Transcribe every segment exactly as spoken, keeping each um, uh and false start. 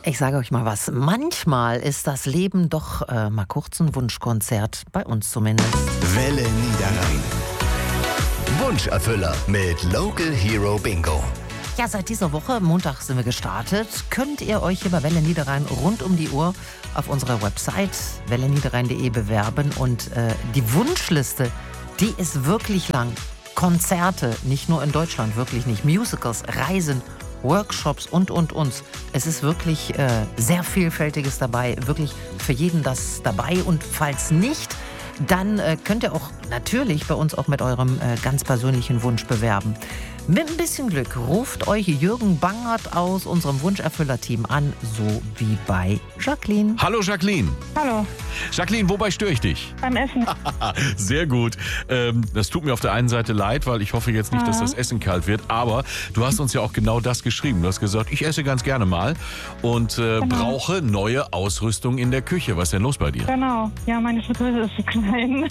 Ich sage euch mal was, manchmal ist das Leben doch äh, mal kurz ein Wunschkonzert, bei uns zumindest. Welle Niederrhein. Wunscherfüller mit Local Hero Bingo. Ja, seit dieser Woche, Montag sind wir gestartet, könnt ihr euch hier bei Welle Niederrhein rund um die Uhr auf unserer Website welle niederrhein punkt de bewerben. Und äh, die Wunschliste, die ist wirklich lang. Konzerte, nicht nur in Deutschland, wirklich nicht. Musicals, Reisen, Workshops und, und, und. Es ist wirklich äh, sehr Vielfältiges dabei, wirklich für jeden das dabei. Und falls nicht, dann äh, könnt ihr auch natürlich bei uns auch mit eurem äh, ganz persönlichen Wunsch bewerben. Mit ein bisschen Glück ruft euch Jürgen Bangert aus unserem Wunscherfüller-Team an, so wie bei Jacqueline. Hallo Jacqueline. Hallo. Jacqueline, wobei störe ich dich? Beim Essen. Sehr gut. Ähm, das tut mir auf der einen Seite leid, weil ich hoffe jetzt nicht, dass das Essen kalt wird. Aber du hast uns ja auch genau das geschrieben. Du hast gesagt, ich esse ganz gerne mal und äh, Genau. brauche neue Ausrüstung in der Küche. Was ist denn los bei dir? Genau. Ja, meine Fritteuse ist zu klein.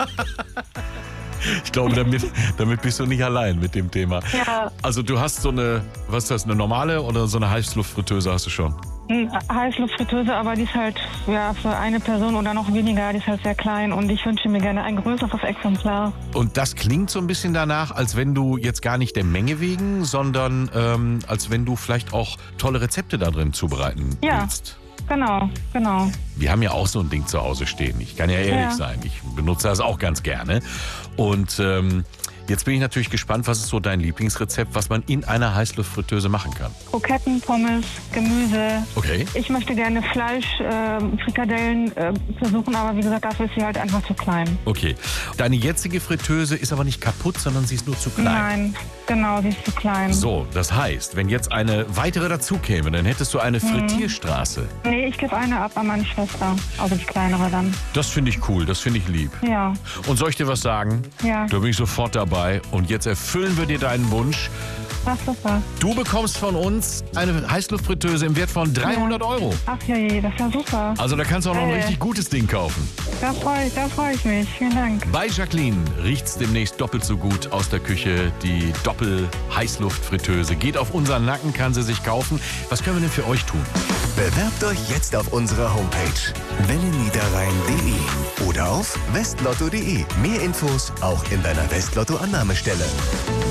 Ich glaube, damit, damit bist du nicht allein mit dem Thema. Ja. Also du hast so eine, was ist das, eine normale oder so eine Heißluftfritteuse hast du schon? Eine Heißluftfritteuse, aber die ist halt ja, für eine Person oder noch weniger, die ist halt sehr klein und ich wünsche mir gerne ein größeres Exemplar. Und das klingt so ein bisschen danach, als wenn du jetzt gar nicht der Menge wegen, sondern ähm, als wenn du vielleicht auch tolle Rezepte da drin zubereiten Ja. willst. Genau, genau. Wir haben ja auch so ein Ding zu Hause stehen. Ich kann ja ehrlich Ja. sein. Ich benutze das auch ganz gerne. Und ähm, jetzt bin ich natürlich gespannt, was ist so dein Lieblingsrezept, was man in einer Heißluftfritteuse machen kann? Kroketten, Pommes, Gemüse. Okay. Ich möchte gerne Fleisch, äh, Frikadellen äh, versuchen, aber wie gesagt, dafür ist sie halt einfach zu klein. Okay. Deine jetzige Fritteuse ist aber nicht kaputt, sondern sie ist nur zu klein. Nein, genau, sie ist zu klein. So, das heißt, wenn jetzt eine weitere dazu käme, dann hättest du eine Frittierstraße. Nee, ich gebe eine ab an meine Schwester, also die kleinere dann. Das finde ich cool, das finde ich lieb. Ja, Und soll ich dir was sagen? ja, Da bin ich sofort dabei. Und jetzt erfüllen wir dir deinen Wunsch. ach super. Du bekommst von uns eine Heißluftfritteuse im Wert von dreihundert Euro. Ach ja, je, das ist ja super. Also da kannst du auch noch ein Äh. richtig gutes Ding kaufen. Da freue da freu ich mich. Vielen Dank. Bei Jacqueline riecht's demnächst doppelt so gut aus der Küche. Die Doppel-Heißluftfritteuse geht auf unseren Nacken, kann sie sich kaufen. Was können wir denn für euch tun? Bewerbt euch jetzt auf unserer Homepage welle niederrhein punkt de oder auf westlotto punkt de. Mehr Infos auch in deiner Westlotto-Annahmestelle.